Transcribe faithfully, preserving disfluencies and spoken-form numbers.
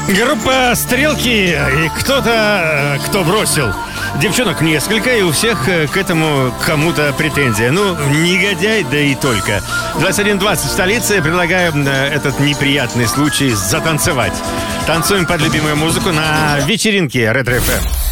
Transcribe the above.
Группа «Стрелки» и кто-то, кто бросил. Девчонок несколько, и у всех к этому кому-то претензия. Ну, негодяй, да и только. двадцать один двадцать в столице. Предлагаю этот неприятный случай затанцевать. Танцуем под любимую музыку на вечеринке Ретро эф эм.